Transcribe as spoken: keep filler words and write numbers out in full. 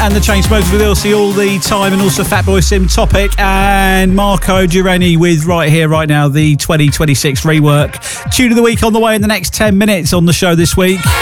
and the Chainsmokers with Ilse all the time, and also Fatboy Sim Topic and Marco Dureni with Right Here, Right Now, the twenty twenty-six rework. Tune of the week on the way in the next ten minutes on the show this week.